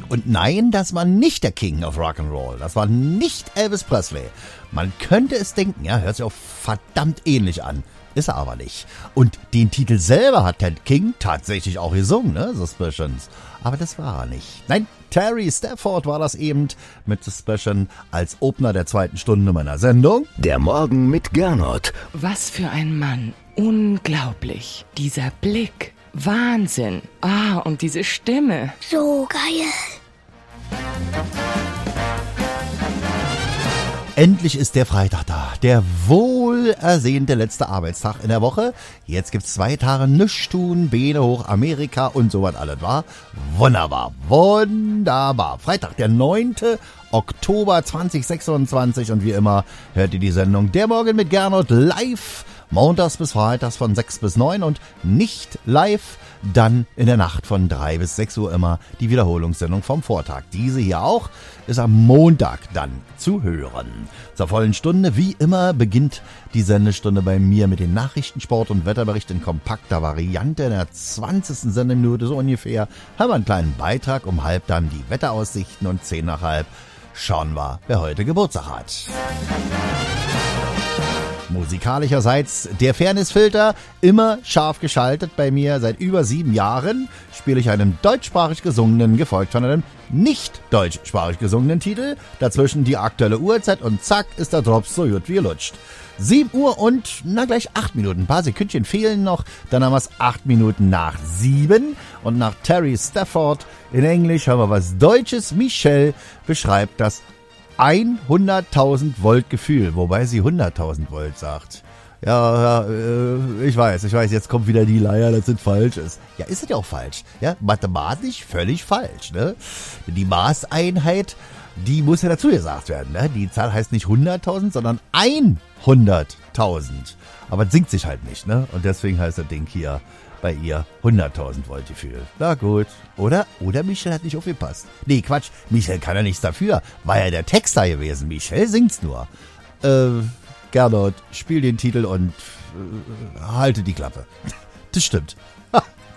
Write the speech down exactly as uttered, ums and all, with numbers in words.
Und nein, das war nicht der King of Rock'n'Roll. Das war nicht Elvis Presley. Man könnte es denken, ja, hört sich auch verdammt ähnlich an. Ist er aber nicht. Und den Titel selber hat Ted King tatsächlich auch gesungen, ne? Suspicions. Aber das war er nicht. Nein, Terry Stafford war das eben mit Suspicion als Opener der zweiten Stunde meiner Sendung. Der Morgen mit Gernot. Was für ein Mann. Unglaublich. Dieser Blick. Wahnsinn. Ah, und diese Stimme. So geil. Endlich ist der Freitag da, der wohlersehnte letzte Arbeitstag in der Woche. Jetzt gibt's zwei Tage nichts tun, Beine hoch, Amerika und so was alles war. Wunderbar, wunderbar. Freitag, der neunte Oktober zweitausendsechsundzwanzig und wie immer hört ihr die Sendung Der Morgen mit Gernot live, montags bis freitags von sechs bis neun und nicht live dann in der Nacht von drei bis sechs Uhr immer die Wiederholungssendung vom Vortag. Diese hier auch ist am Montag dann zu hören. Zur vollen Stunde, wie immer, beginnt die Sendestunde bei mir mit den Nachrichten, Sport und Wetterbericht in kompakter Variante. In der zwanzigsten Sendeminute so ungefähr haben wir einen kleinen Beitrag, um halb dann die Wetteraussichten und zehn nach halb schauen wir, wer heute Geburtstag hat. Musikalischerseits der Fairnessfilter, immer scharf geschaltet bei mir. Seit über sieben Jahren spiele ich einen deutschsprachig gesungenen, gefolgt von einem nicht deutschsprachig gesungenen Titel. Dazwischen die aktuelle Uhrzeit und zack ist der Drops so gut wie lutscht. sieben Uhr und, na gleich acht Minuten. Ein paar Sekündchen fehlen noch. Dann haben wir es acht Minuten nach sieben. Und nach Terry Stafford in Englisch haben wir was Deutsches. Michelle beschreibt das hunderttausend Volt Gefühl, wobei sie hunderttausend Volt sagt. Ja, ja, äh, ich weiß, ich weiß, jetzt kommt wieder die Leier, dass es falsch ist. Ja, ist es ja auch falsch. Ja, mathematisch völlig falsch, ne? Die Maßeinheit, die muss ja dazu gesagt werden, ne? Die Zahl heißt nicht hunderttausend, sondern hunderttausend. Aber es singt sich halt nicht, ne? Und deswegen heißt das Ding hier bei ihr hunderttausend Volt Gefühl. Na gut. Oder? Oder Michelle hat nicht aufgepasst. Nee, Quatsch. Michelle kann ja nichts dafür. War ja der Texter gewesen. Michelle singt's nur. Äh, Gernot, spiel den Titel und äh, halte die Klappe. Das stimmt.